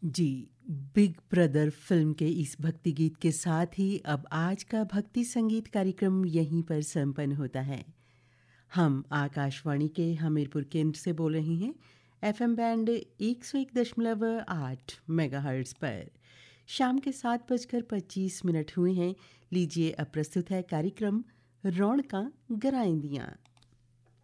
जी, big brother film के इस भक्ति गीत के साथ ही अब आज का भक्ति संगीत कार्यक्रम यहीं पर संपन्न होता है। हम आकाशवाणी के हमीरपुर केंद्र से बोल रहे हैं, एफएम बैंड 101.8 मेगाहर्ट्ज़ पर। शाम के 7:25 हुए हैं। लीजिए अब प्रस्तुत है कार्यक्रम रौनकां गराएंदियाँ।